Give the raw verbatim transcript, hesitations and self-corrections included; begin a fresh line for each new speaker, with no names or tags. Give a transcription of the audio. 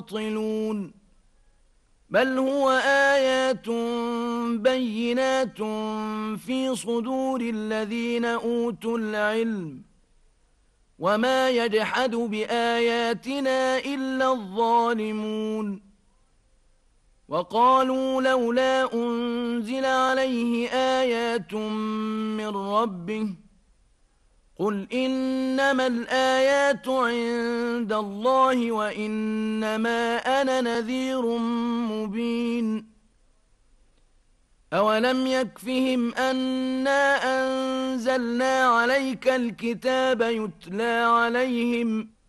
باطلون بل هو آيات بينات في صدور الذين أوتوا العلم وما يجحد بآياتنا إلا الظالمون وقالوا لولا أنزل عليه آيات من ربه قل إنما الآيات عند الله وإنما أنا نذير مبين أولم يكفهم أنا أنزلنا عليك الكتاب يتلى عليهم